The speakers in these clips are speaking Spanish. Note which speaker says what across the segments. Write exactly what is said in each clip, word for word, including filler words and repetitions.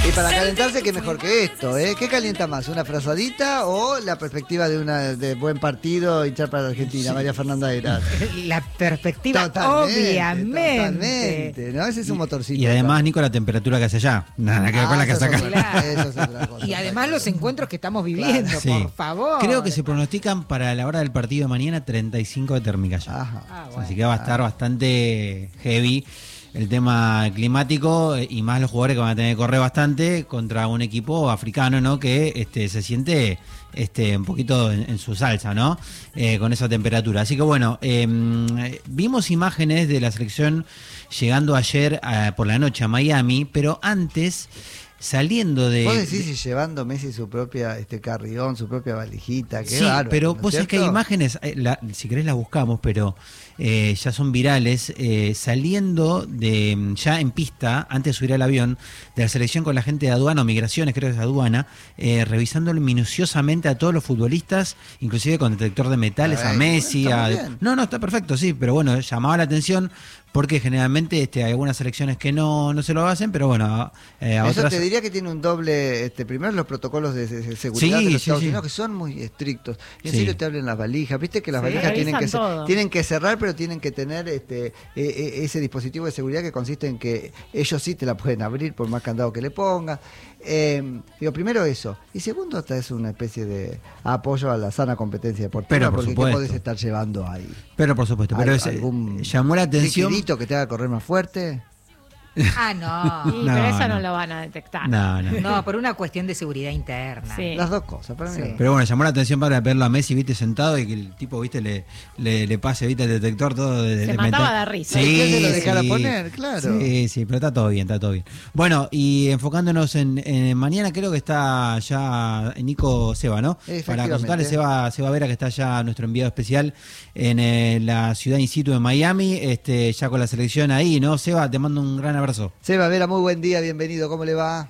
Speaker 1: Y para calentarse, qué mejor que esto, ¿eh? ¿Qué calienta más? ¿Una frazadita o la perspectiva de una de buen partido hinchar para la Argentina? Sí. María Fernanda Heras.
Speaker 2: La perspectiva, totalmente, obviamente.
Speaker 1: Totalmente, ¿no? Ese es un motorcito.
Speaker 3: Y, y además, claro. Nico, la temperatura que hace allá. Nada que ver ah, con la que hace acá.
Speaker 2: Claro. Eso es otra cosa. Y además los encuentros que estamos viviendo, claro. sí. por favor.
Speaker 3: Creo que se pronostican para la hora del partido de mañana treinta y cinco de térmica ya. Ajá. Ah, bueno. Así que va a estar ah. bastante heavy el tema climático y más los jugadores que van a tener que correr bastante contra un equipo africano, ¿no? Que este, se siente este, un poquito en, en su salsa, ¿no? Eh, con esa temperatura. Así que bueno, eh, vimos imágenes de la selección llegando ayer a, por la noche a Miami, pero antes... Saliendo de...
Speaker 1: Vos decís de, y llevando Messi su propia este carrión, su propia valijita, qué
Speaker 3: sí,
Speaker 1: bárbaro,
Speaker 3: pero
Speaker 1: ¿no
Speaker 3: vos sabés que hay imágenes, la, si querés las buscamos, pero eh, ya son virales, eh, saliendo de ya en pista, antes de subir al avión, de la selección con la gente de aduana o migraciones, creo que es aduana, eh, revisando minuciosamente a todos los futbolistas, inclusive con detector de metales, a, ver, a Messi, bueno, a... No, no, está perfecto, sí, pero bueno, llamaba la atención porque generalmente este, hay algunas selecciones que no, no se lo hacen, pero bueno, eh, a
Speaker 1: Eso
Speaker 3: otras...
Speaker 1: te diría que tiene un doble, este, primero los protocolos de, de seguridad
Speaker 3: sí,
Speaker 1: de los
Speaker 3: sí,
Speaker 1: Estados
Speaker 3: sí.
Speaker 1: Unidos que son muy estrictos. Y en
Speaker 3: sí.
Speaker 1: serio te hablan las valijas, viste que las sí, valijas tienen que, tienen que cerrar, pero tienen que tener este eh, eh, ese dispositivo de seguridad que consiste en que ellos sí te la pueden abrir por más candado que le pongas. Eh, digo, primero eso. Y segundo, esta es una especie de apoyo a la sana competencia deportiva.
Speaker 3: Pero por
Speaker 1: porque
Speaker 3: supuesto.
Speaker 1: ¿qué podés estar llevando ahí?
Speaker 3: Pero por supuesto. Pero es, llamó la atención.
Speaker 1: ¿Un liquidito que te haga correr más fuerte?
Speaker 2: Ah, no.
Speaker 4: Sí,
Speaker 3: no
Speaker 4: pero eso no.
Speaker 3: no
Speaker 4: lo van a detectar.
Speaker 3: No, no.
Speaker 2: No, por una cuestión de seguridad interna.
Speaker 4: Sí.
Speaker 1: Las dos cosas, para mí.
Speaker 2: Sí.
Speaker 3: Pero bueno, llamó la atención para verlo a Messi, viste, sentado y que el tipo, viste, le, le, le pase, viste, el detector todo de,
Speaker 4: Se
Speaker 3: de
Speaker 4: mataba
Speaker 3: metal.
Speaker 4: de risa.
Speaker 3: Sí,
Speaker 1: ¿Quién se lo dejara
Speaker 3: sí.
Speaker 1: poner? Claro.
Speaker 3: Sí, sí, pero está todo bien, está todo bien. Bueno, y enfocándonos en, en mañana, creo que está ya Nico Seba, ¿no? Para consultarle, Seba, Seba Vera, que está ya nuestro enviado especial en eh, la ciudad in situ de Miami, este, ya con la selección ahí, ¿no? Seba, te mando un gran abrazo.
Speaker 1: Seba Vera, muy buen día, bienvenido, ¿cómo le va?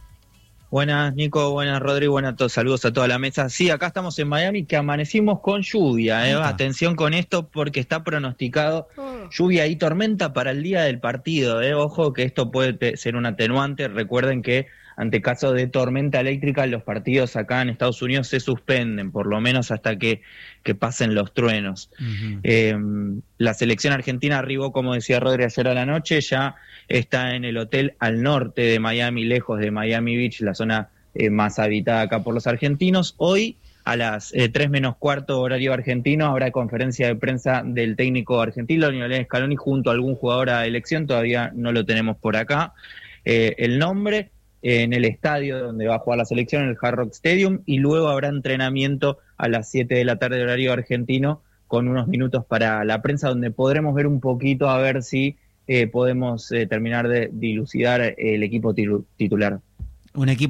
Speaker 5: Buenas, Nico, buenas, Rodrigo, buenas a todos, saludos a toda la mesa. Sí, acá estamos en Miami, que amanecimos con lluvia, ¿eh? Atención con esto porque está pronosticado lluvia y tormenta para el día del partido, ¿eh? Ojo que esto puede ser un atenuante, recuerden que ante caso de tormenta eléctrica los partidos acá en Estados Unidos se suspenden, por lo menos hasta que, que pasen los truenos. Uh-huh. Eh, la selección argentina arribó, como decía Rodri, ayer a la noche, ya está en el hotel al norte de Miami, lejos de Miami Beach, la zona eh, más habitada acá por los argentinos. Hoy, a las eh, tres menos cuarto horario argentino, habrá conferencia de prensa del técnico argentino, Lionel Scaloni, junto a algún jugador a elección, todavía no lo tenemos por acá. Eh, el nombre... en el estadio donde va a jugar la selección, en el Hard Rock Stadium, y luego habrá entrenamiento a las siete de la tarde horario argentino, con unos minutos para la prensa, donde podremos ver un poquito a ver si eh, podemos eh, terminar de dilucidar el equipo titular.
Speaker 3: Un equipo